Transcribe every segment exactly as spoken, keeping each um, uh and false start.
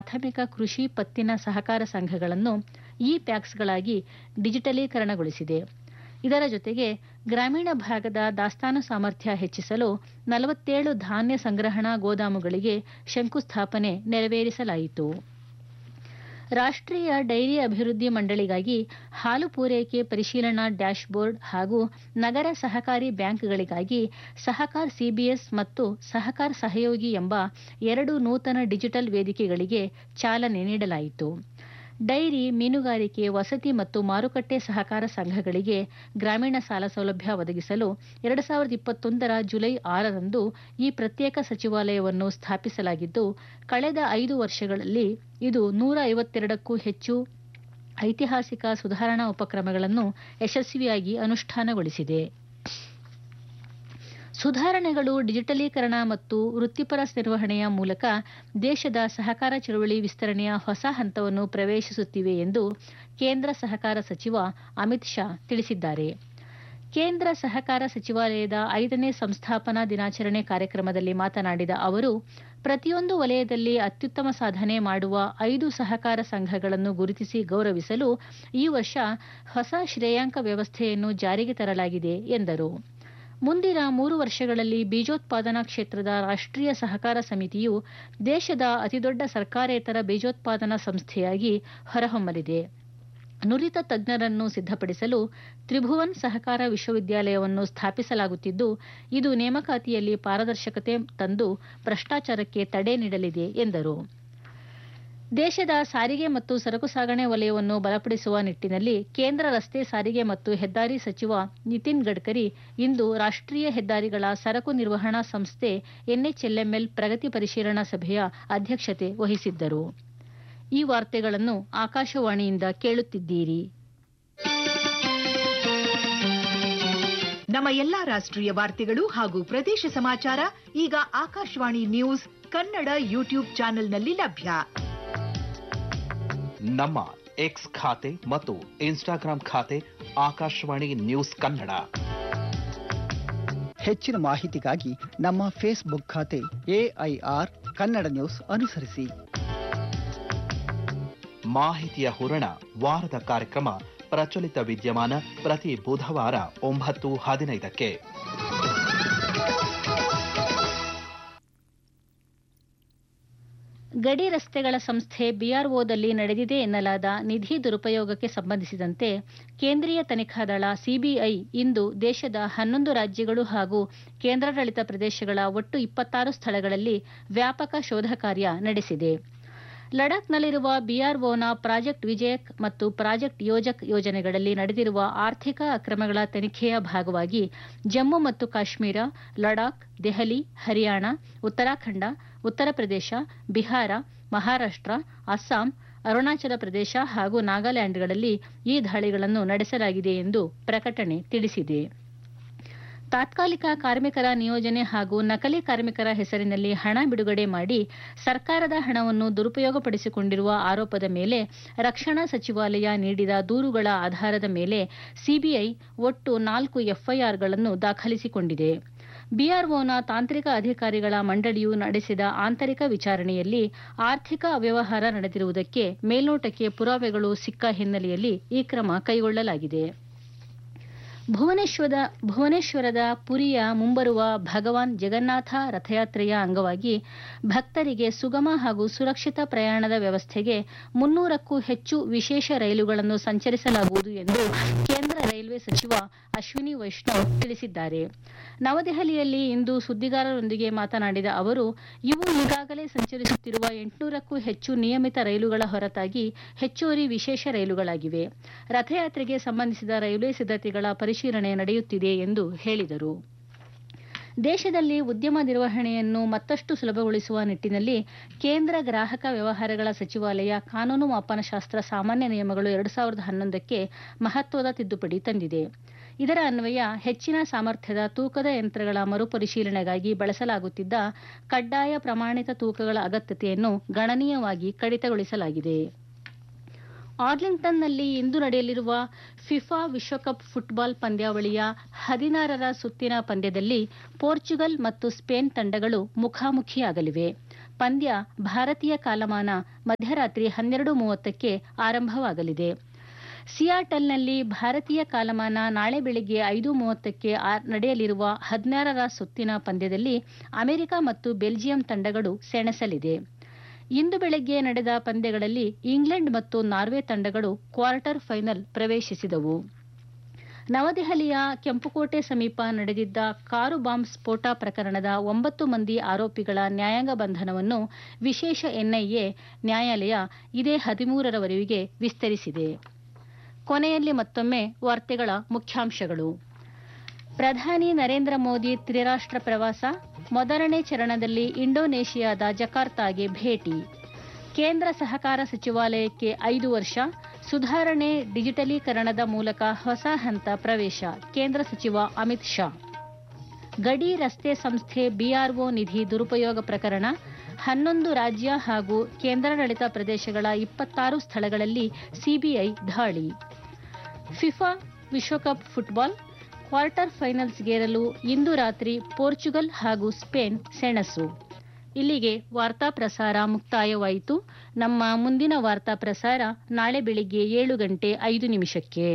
ಪ್ರಾಥಮಿಕ ಕೃಷಿ ಪತ್ತಿನ ಸಹಕಾರ ಸಂಘಗಳನ್ನು ಇ ಪ್ಯಾಕ್ಸ್ಗಳಾಗಿ ಡಿಜಿಟಲೀಕರಣಗೊಳಿಸಿದೆ. ಇದರ ಜೊತೆಗೆ ಗ್ರಾಮೀಣ ಭಾಗದ ದಾಸ್ತಾನು ಸಾಮರ್ಥ್ಯ ಹೆಚ್ಚಿಸಲು ನಲವತ್ತೇಳು ಧಾನ್ಯ ಸಂಗ್ರಹಣಾ ಗೋದಾಮುಗಳಿಗೆ ಶಂಕುಸ್ಥಾಪನೆ ನೆರವೇರಿಸಲಾಯಿತು. ರಾಷ್ಟ್ರೀಯ ಡೈರಿ ಅಭಿವೃದ್ಧಿ ಮಂಡಳಿಗಾಗಿ ಹಾಲು ಪೂರೈಕೆ ಪರಿಶೀಲನಾ ಡ್ಯಾಶ್ಬೋರ್ಡ್ ಹಾಗೂ ನಗರ ಸಹಕಾರಿ ಬ್ಯಾಂಕ್ಗಳಿಗಾಗಿ ಸಹಕಾರ್ ಸಿಬಿಎಸ್ ಮತ್ತು ಸಹಕಾರ್ ಸಹಯೋಗಿ ಎಂಬ ಎರಡು ನೂತನ ಡಿಜಿಟಲ್ ವೇದಿಕೆಗಳಿಗೆ ಚಾಲನೆ ನೀಡಲಾಯಿತು. ಡೈರಿ, ಮೀನುಗಾರಿಕೆ, ವಸತಿ ಮತ್ತು ಮಾರುಕಟ್ಟೆ ಸಹಕಾರ ಸಂಘಗಳಿಗೆ ಗ್ರಾಮೀಣ ಸಾಲ ಸೌಲಭ್ಯ ಒದಗಿಸಲು ಎರಡು ಸಾವಿರದ ಇಪ್ಪತ್ತೊಂದರ ಜುಲೈ ಆರರಂದು ಈ ಪ್ರತ್ಯೇಕ ಸಚಿವಾಲಯವನ್ನು ಸ್ಥಾಪಿಸಲಾಗಿದ್ದು, ಕಳೆದ ಐದು ವರ್ಷಗಳಲ್ಲಿ ಇದು ನೂರ ಐವತ್ತೆರಡಕ್ಕೂ ಹೆಚ್ಚು ಐತಿಹಾಸಿಕ ಸುಧಾರಣಾ ಉಪಕ್ರಮಗಳನ್ನು ಯಶಸ್ವಿಯಾಗಿ ಅನುಷ್ಠಾನಗೊಳಿಸಿದೆ. ಸುಧಾರಣೆಗಳು, ಡಿಜಿಟಲೀಕರಣ ಮತ್ತು ವೃತ್ತಿಪರ ನಿರ್ವಹಣೆಯ ಮೂಲಕ ದೇಶದ ಸಹಕಾರ ಚಳವಳಿ ವಿಸ್ತರಣೆಯ ಹೊಸ ಹಂತವನ್ನು ಪ್ರವೇಶಿಸುತ್ತಿವೆ ಎಂದು ಕೇಂದ್ರ ಸಹಕಾರ ಸಚಿವ ಅಮಿತ್ ಶಾ ತಿಳಿಸಿದ್ದಾರೆ. ಕೇಂದ್ರ ಸಹಕಾರ ಸಚಿವಾಲಯದ ಐದನೇ ಸಂಸ್ಥಾಪನಾ ದಿನಾಚರಣೆ ಕಾರ್ಯಕ್ರಮದಲ್ಲಿ ಮಾತನಾಡಿದ ಅವರು, ಪ್ರತಿಯೊಂದು ವಲಯದಲ್ಲಿ ಅತ್ಯುತ್ತಮ ಸಾಧನೆ ಮಾಡುವ ಐದು ಸಹಕಾರ ಸಂಘಗಳನ್ನು ಗುರುತಿಸಿ ಗೌರವಿಸಲು ಈ ವರ್ಷ ಹೊಸ ಶ್ರೇಯಾಂಕ ವ್ಯವಸ್ಥೆಯನ್ನು ಜಾರಿಗೆ ತರಲಾಗಿದೆ ಎಂದರು. ಮುಂದಿನ ಮೂರು ವರ್ಷಗಳಲ್ಲಿ ಬೀಜೋತ್ಪಾದನಾ ಕ್ಷೇತ್ರದ ರಾಷ್ಟ್ರೀಯ ಸಹಕಾರ ಸಮಿತಿಯು ದೇಶದ ಅತಿದೊಡ್ಡ ಸರ್ಕಾರೇತರ ಬೀಜೋತ್ಪಾದನಾ ಸಂಸ್ಥೆಯಾಗಿ ಹೊರಹೊಮ್ಮಲಿದೆ. ನುರಿತ ತಜ್ಞರನ್ನು ಸಿದ್ಧಪಡಿಸಲು ತ್ರಿಭುವನ್ ಸಹಕಾರ ವಿಶ್ವವಿದ್ಯಾಲಯವನ್ನು ಸ್ಥಾಪಿಸಲಾಗುತ್ತಿದ್ದು, ಇದು ನೇಮಕಾತಿಯಲ್ಲಿ ಪಾರದರ್ಶಕತೆ ತಂದು ಭ್ರಷ್ಟಾಚಾರಕ್ಕೆ ತಡೆ ನೀಡಲಿದೆ ಎಂದರು. ದೇಶದ ಸಾರಿಗೆ ಮತ್ತು ಸರಕು ಸಾಗಣೆ ವಲಯವನ್ನು ಬಲಪಡಿಸುವ ನಿಟ್ಟಿನಲ್ಲಿ ಕೇಂದ್ರ ರಸ್ತೆ ಸಾರಿಗೆ ಮತ್ತು ಹೆದ್ದಾರಿ ಸಚಿವ ನಿತಿನ್ ಗಡ್ಕರಿ ಇಂದು ರಾಷ್ಟ್ರೀಯ ಹೆದ್ದಾರಿಗಳ ಸರಕು ನಿರ್ವಹಣಾ ಸಂಸ್ಥೆ ಎನ್ಎಚ್ಎಲ್ಎಂಎಲ್ ಪ್ರಗತಿ ಪರಿಶೀಲನಾ ಸಭೆಯ ಅಧ್ಯಕ್ಷತೆ ವಹಿಸಿದ್ದರು. ಈ ವಾರ್ತೆಗಳನ್ನು ಆಕಾಶವಾಣಿಯಿಂದ ಕೇಳುತ್ತಿದ್ದೀರಿ. ನಮ್ಮ ಎಲ್ಲಾ ರಾಷ್ಟ್ರೀಯ ವಾರ್ತೆಗಳು ಹಾಗೂ ಪ್ರದೇಶ ಸಮಾಚಾರ ಈಗ ಆಕಾಶವಾಣಿ ನ್ಯೂಸ್ ಕನ್ನಡ ಯೂಟ್ಯೂಬ್ ಚಾನೆಲ್ನಲ್ಲಿ ಲಭ್ಯ. ನಮ್ಮ ಎಕ್ಸ್ ಖಾತೆ ಮತ್ತು ಇನ್ಸ್ಟಾಗ್ರಾಂ ಖಾತೆ ಆಕಾಶವಾಣಿ ನ್ಯೂಸ್ ಕನ್ನಡ. ಹೆಚ್ಚಿನ ಮಾಹಿತಿಗಾಗಿ ನಮ್ಮ ಫೇಸ್ಬುಕ್ ಖಾತೆ ಎಐಆರ್ ಕನ್ನಡ ನ್ಯೂಸ್ ಅನುಸರಿಸಿ. ಮಾಹಿತಿಯ ಹೂರಣ ವಾರದ ಕಾರ್ಯಕ್ರಮ ಪ್ರಚಲಿತ ವಿದ್ಯಮಾನ ಪ್ರತಿ ಬುಧವಾರ ಒಂಬತ್ತು ಹದಿನೈದಕ್ಕೆ. ಗಡಿ ರಸ್ತೆಗಳ ಸಂಸ್ಥೆ ಬಿಆರ್ಒದಲ್ಲಿ ನಡೆದಿದೆ ಎನ್ನಲಾದ ನಿಧಿ ದುರುಪಯೋಗಕ್ಕೆ ಸಂಬಂಧಿಸಿದಂತೆ ಕೇಂದ್ರೀಯ ತನಿಖಾ ದಳ ಸಿಬಿಐ ಇಂದು ದೇಶದ ಹನ್ನೊಂದು ರಾಜ್ಯಗಳು ಹಾಗೂ ಕೇಂದ್ರಾಡಳಿತ ಪ್ರದೇಶಗಳ ಒಟ್ಟು ಇಪ್ಪತ್ತಾರು ಸ್ಥಳಗಳಲ್ಲಿ ವ್ಯಾಪಕ ಶೋಧ ಕಾರ್ಯ ನಡೆಸಿದೆ. ಲಡಾಖ್ನಲ್ಲಿರುವ ಬಿಆರ್ಒನ ಪ್ರಾಜೆಕ್ಟ್ ವಿಜಯಕ್ ಮತ್ತು ಪ್ರಾಜೆಕ್ಟ್ ಯೋಜಕ್ ಯೋಜನೆಗಳಲ್ಲಿ ನಡೆದಿರುವ ಆರ್ಥಿಕ ಅಕ್ರಮಗಳ ತನಿಖೆಯ ಭಾಗವಾಗಿ ಜಮ್ಮು ಮತ್ತು ಕಾಶ್ಮೀರ, ಲಡಾಖ್, ದೆಹಲಿ, ಹರಿಯಾಣ, ಉತ್ತರಾಖಂಡ, ಉತ್ತರ ಪ್ರದೇಶ, ಬಿಹಾರ, ಮಹಾರಾಷ್ಟ್ರ, ಅಸ್ಸಾಂ, ಅರುಣಾಚಲ ಪ್ರದೇಶ ಹಾಗೂ ನಾಗಾಲ್ಯಾಂಡ್ಗಳಲ್ಲಿ ಈ ದಾಳಿಗಳನ್ನು ನಡೆಸಲಾಗಿದೆ ಎಂದು ಪ್ರಕಟಣೆ ತಿಳಿಸಿದೆ. ತಾತ್ಕಾಲಿಕ ಕಾರ್ಮಿಕರ ನಿಯೋಜನೆ ಹಾಗೂ ನಕಲಿ ಕಾರ್ಮಿಕರ ಹೆಸರಿನಲ್ಲಿ ಹಣ ಬಿಡುಗಡೆ ಮಾಡಿ ಸರ್ಕಾರದ ಹಣವನ್ನು ದುರುಪಯೋಗಪಡಿಸಿಕೊಂಡಿರುವ ಆರೋಪದ ಮೇಲೆ ರಕ್ಷಣಾ ಸಚಿವಾಲಯ ನೀಡಿದ ದೂರುಗಳ ಆಧಾರದ ಮೇಲೆ ಸಿಬಿಐ ಒಟ್ಟು ನಾಲ್ಕು ಎಫ್ಐಆರ್ಗಳನ್ನು ದಾಖಲಿಸಿಕೊಂಡಿದೆ. ಬಿಆರ್ಒನ ತಾಂತ್ರಿಕ ಅಧಿಕಾರಿಗಳ ಮಂಡಳಿಯು ನಡೆಸಿದ ಆಂತರಿಕ ವಿಚಾರಣೆಯಲ್ಲಿ ಆರ್ಥಿಕ ಅವ್ಯವಹಾರ ನಡೆದಿರುವುದಕ್ಕೆ ಮೇಲ್ನೋಟಕ್ಕೆ ಪುರಾವೆಗಳು ಸಿಕ್ಕ ಹಿನ್ನೆಲೆಯಲ್ಲಿ ಈ ಕ್ರಮ ಕೈಗೊಳ್ಳಲಾಗಿದೆ. ಭುವನೇಶ್ವರದ ಭುವನೇಶ್ವರದ ಪುರಿಯ ಮುಂಬರುವ ಭಗವಾನ್ ಜಗನ್ನಾಥ ರಥಯಾತ್ರೆಯ ಅಂಗವಾಗಿ ಭಕ್ತರಿಗೆ ಸುಗಮ ಹಾಗೂ ಸುರಕ್ಷಿತ ಪ್ರಯಾಣದ ವ್ಯವಸ್ಥೆಗೆ ಮುನ್ನೂರಕ್ಕೂ ಹೆಚ್ಚು ವಿಶೇಷ ರೈಲುಗಳನ್ನು ಸಂಚರಿಸಲಾಗುವುದು ಎಂದು ಕೇಂದ್ರ ರೈಲ್ವೆ ಸಚಿವ ಅಶ್ವಿನಿ ವೈಷ್ಣವ್ ತಿಳಿಸಿದ್ದಾರೆ. ನವದೆಹಲಿಯಲ್ಲಿ ಇಂದು ಸುದ್ದಿಗಾರರೊಂದಿಗೆ ಮಾತನಾಡಿದ ಅವರು, ಇವು ಈಗಾಗಲೇ ಸಂಚರಿಸುತ್ತಿರುವ ಎಂಟುನೂರಕ್ಕೂ ಹೆಚ್ಚು ನಿಯಮಿತ ರೈಲುಗಳ ಹೊರತಾಗಿ ಹೆಚ್ಚುವರಿ ವಿಶೇಷ ರೈಲುಗಳಾಗಿವೆ. ರಥಯಾತ್ರೆಗೆ ಸಂಬಂಧಿಸಿದ ರೈಲ್ವೆ ಸಿದ್ಧತೆಗಳ ಪರಿಶೀಲನೆ ನಡೆಯುತ್ತಿದೆ ಎಂದು ಹೇಳಿದರು. ದೇಶದಲ್ಲಿ ಉದ್ಯಮ ನಿರ್ವಹಣೆಯನ್ನು ಮತ್ತಷ್ಟು ಸುಲಭಗೊಳಿಸುವ ನಿಟ್ಟಿನಲ್ಲಿ ಕೇಂದ್ರ ಗ್ರಾಹಕ ವ್ಯವಹಾರಗಳ ಸಚಿವಾಲಯ ಕಾನೂನು ಮಾಪನಶಾಸ್ತ್ರ ಸಾಮಾನ್ಯ ನಿಯಮಗಳು ಎರಡು ಸಾವಿರದ ಹನ್ನೊಂದಕ್ಕೆ ಮಹತ್ವದ ತಿದ್ದುಪಡಿ ತಂದಿದೆ. ಇದರ ಅನ್ವಯ ಹೆಚ್ಚಿನ ಸಾಮರ್ಥ್ಯದ ತೂಕದ ಯಂತ್ರಗಳ ಮರುಪರಿಶೀಲನೆಗಾಗಿ ಬಳಸಲಾಗುತ್ತಿದ್ದ ಕಡ್ಡಾಯ ಪ್ರಮಾಣಿತ ತೂಕಗಳ ಅಗತ್ಯತೆಯನ್ನು ಗಣನೀಯವಾಗಿ ಕಡಿತಗೊಳಿಸಲಾಗಿದೆ. ಆರ್ಲಿಂಗ್ಟನ್ನಲ್ಲಿ ಇಂದು ನಡೆಯಲಿರುವ ಫಿಫಾ ವಿಶ್ವಕಪ್ ಫುಟ್ಬಾಲ್ ಪಂದ್ಯಾವಳಿಯ ಹದಿನಾರರ ಸುತ್ತಿನ ಪಂದ್ಯದಲ್ಲಿ ಪೋರ್ಚುಗಲ್ ಮತ್ತು ಸ್ಪೇನ್ ತಂಡಗಳು ಮುಖಾಮುಖಿಯಾಗಲಿವೆ. ಪಂದ್ಯ ಭಾರತೀಯ ಕಾಲಮಾನ ಮಧ್ಯರಾತ್ರಿ ಹನ್ನೆರಡು ಮೂವತ್ತಕ್ಕೆ ಆರಂಭವಾಗಲಿದೆ. ಸಿಯಾಟಲ್ನಲ್ಲಿ ಭಾರತೀಯ ಕಾಲಮಾನ ನಾಳೆ ಬೆಳಗ್ಗೆ ಐದು ಮೂವತ್ತಕ್ಕೆ ನಡೆಯಲಿರುವ ಹದಿನಾರರ ಸುತ್ತಿನ ಪಂದ್ಯದಲ್ಲಿ ಅಮೆರಿಕ ಮತ್ತು ಬೆಲ್ಜಿಯಂ ತಂಡಗಳು ಸೆಣಸಲಿದೆ. ಇಂದು ಬೆಳಗ್ಗೆ ನಡೆದ ಪಂದ್ಯಗಳಲ್ಲಿ ಇಂಗ್ಲೆಂಡ್ ಮತ್ತು ನಾರ್ವೆ ತಂಡಗಳು ಕ್ವಾರ್ಟರ್ ಫೈನಲ್ ಪ್ರವೇಶಿಸಿದವು. ನವದೆಹಲಿಯ ಕೆಂಪುಕೋಟೆ ಸಮೀಪ ನಡೆದಿದ್ದ ಕಾರು ಬಾಂಬ್ ಸ್ಫೋಟ ಪ್ರಕರಣದ ಒಂಬತ್ತು ಮಂದಿ ಆರೋಪಿಗಳ ನ್ಯಾಯಾಂಗ ಬಂಧನವನ್ನು ವಿಶೇಷ ಎನ್ಐಎ ನ್ಯಾಯಾಲಯ ಇದೇ ಹದಿಮೂರರವರೆಗೆ ವಿಸ್ತರಿಸಿದೆ. ಕೊನೆಯಲ್ಲಿ ಮತ್ತೊಮ್ಮೆ ವಾರ್ತೆಗಳ ಮುಖ್ಯಾಂಶಗಳು. ಪ್ರಧಾನಿ ನರೇಂದ್ರ ಮೋದಿ ತ್ರಿರಾಷ್ಟ್ರ ಪ್ರವಾಸ, ಮೊದಲನೇ ಚರಣದಲ್ಲಿ ಇಂಡೋನೇಷಿಯಾದ ಜಕಾರ್ತಾಗೆ ಭೇಟಿ. ಕೇಂದ್ರ ಸಹಕಾರ ಸಚಿವಾಲಯಕ್ಕೆ ಐದು ವರ್ಷ, ಸುಧಾರಣೆ ಡಿಜಿಟಲೀಕರಣದ ಮೂಲಕ ಹೊಸ ಹಂತ ಪ್ರವೇಶ, ಕೇಂದ್ರ ಸಚಿವ ಅಮಿತ್ ಶಾ. ಗಡಿ ರಸ್ತೆ ಸಂಸ್ಥೆ ಬಿಆರ್ಒ ನಿಧಿ ದುರುಪಯೋಗ ಪ್ರಕರಣ, ಹನ್ನೊಂದು ರಾಜ್ಯ ಹಾಗೂ ಕೇಂದ್ರಾಡಳಿತ ಪ್ರದೇಶಗಳ ಇಪ್ಪತ್ತಾರು ಸ್ಥಳಗಳಲ್ಲಿ ಸಿಬಿಐ ದಾಳಿ. ಫಿಫಾ ವಿಶ್ವಕಪ್ ಫುಟ್ಬಾಲ್ ಕ್ವಾರ್ಟರ್ ಫೈನಲ್ಸ್ಗೇರಲು ಇಂದು ರಾತ್ರಿ ಪೋರ್ಚುಗಲ್ ಹಾಗೂ ಸ್ಪೇನ್ ಸೆಣಸು. ಇಲ್ಲಿಗೆ ವಾರ್ತಾ ಪ್ರಸಾರ ಮುಕ್ತಾಯವಾಯಿತು. ನಮ್ಮ ಮುಂದಿನ ವಾರ್ತಾ ಪ್ರಸಾರ ನಾಳೆ ಬೆಳಿಗ್ಗೆ ಏಳು ಗಂಟೆ ಐದು ನಿಮಿಷಕ್ಕೆ.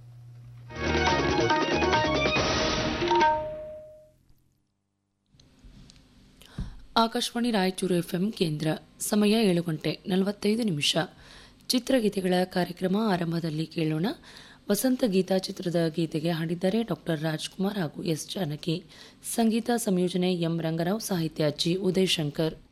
ಆಕಾಶವಾಣಿ ರಾಯಚೂರು ಎಫ್ಎಂ ಕೇಂದ್ರ. ಸಮಯ ಏಳು ಗಂಟೆ ನಲವತ್ತೈದು ನಿಮಿಷ. ಚಿತ್ರಗೀತೆಗಳ ಕಾರ್ಯಕ್ರಮ ಆರಂಭದಲ್ಲಿ ಕೇಳೋಣ. ವಸಂತ ಗೀತಾ ಚಿತ್ರದ ಗೀತೆಗೆ ಹಾಡಿದ್ದಾರೆ ಡಾಕ್ಟರ್ ರಾಜ್ಕುಮಾರ್ ಹಾಗೂ ಎಸ್ ಜಾನಕಿ. ಸಂಗೀತ ಸಂಯೋಜನೆ ಎಂ ರಂಗರಾವ್, ಸಾಹಿತ್ಯ ಜಿ ಉದಯಶಂಕರ್.